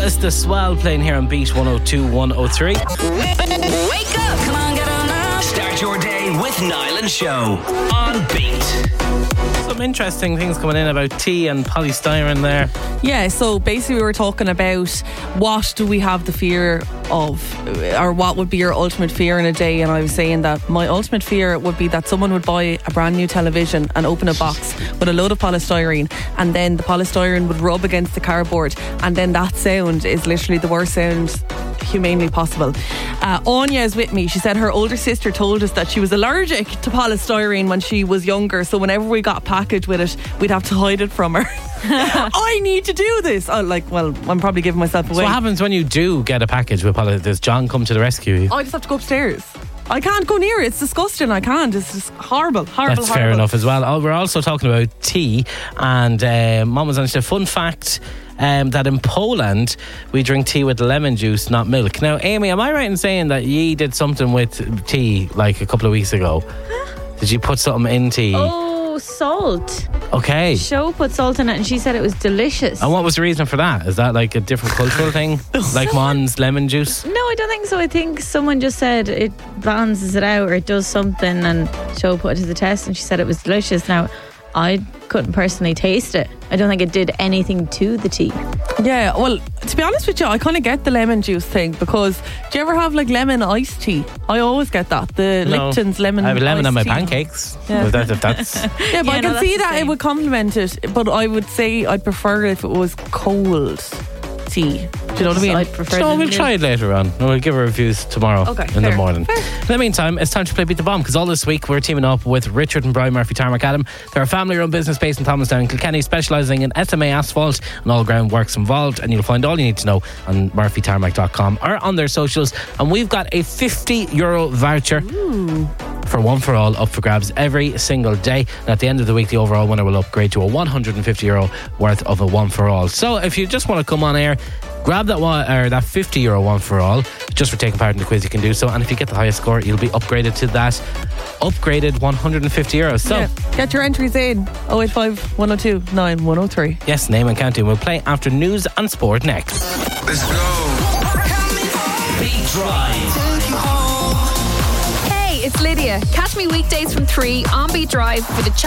It's the Swell playing here on Beat 102, 103. Wake up! Come on, get on up! Start your day with Niall and Show on Beat. Some interesting things coming in about tea and polystyrene there. Yeah, so basically we were talking about what do we have the fear of, or what would be your ultimate fear in a day, and I was saying that my ultimate fear would be that someone would buy a brand new television and open a box with a load of polystyrene, and then the polystyrene would rub against the cardboard, and then that sound is literally the worst sound humanely possible. Anya is with me. She said her older sister told us that she was allergic to polystyrene when she was younger, so whenever we got packaged with it, we'd have to hide it from her. I need to do this. I'm probably giving myself away. So what happens when you do get a package with polystyrene? Does John come to the rescue? I just have to go upstairs. I can't go near it. It's disgusting. I can't. It's just horrible. That's fair enough as well. We're also talking about tea, and Mum was on a fun fact that in Poland we drink tea with lemon juice, not milk. Now, Amy, am I right in saying that you did something with tea like a couple of weeks ago? Did you put something in tea? Oh, salt. Okay. Show put salt in it and she said it was delicious. And what was the reason for that? Is that like a different cultural thing? Like Mon's lemon juice? No, I don't think so. I think someone just said it balances it out or it does something, and Show put it to the test and she said it was delicious. Now, I couldn't personally taste it. I don't think it did anything to the tea. Yeah, well, to be honest with you, I kind of get the lemon juice thing, because do you ever have like lemon iced tea? I always get that. The Lipton's lemon. I have lemon iced on my tea. pancakes. Yeah. If that's Yeah, but I can see that it would complement it, but I would say I'd prefer it if it was cold tea. Do you know what I mean? I'd prefer So the we'll new- try it later on. We'll give her reviews tomorrow in the morning. Fair. In the meantime, it's time to play Beat the Bomb, because all this week we're teaming up with Richard and Brian Murphy Tarmac Adam. They're a family-run business based in Thomastown, Kilkenny, specialising in SMA asphalt and all groundworks involved. And you'll find all you need to know on murphytarmac.com or on their socials. And we've got a €50 voucher for One for All up for grabs every single day. And at the end of the week, the overall winner will upgrade to a €150 worth of a One for All. So if you just want to come on air, grab that one, or that €50 One for All, just for taking part in the quiz. You can do so, and if you get the highest score, you'll be upgraded to that upgraded €150. So Yeah. Get your entries in 085 102 9103. yes, name and county. We'll play after news and sport next. Let's go. Beat Drive. Hey, it's Lydia. Catch me weekdays from 3 on Beat Drive for the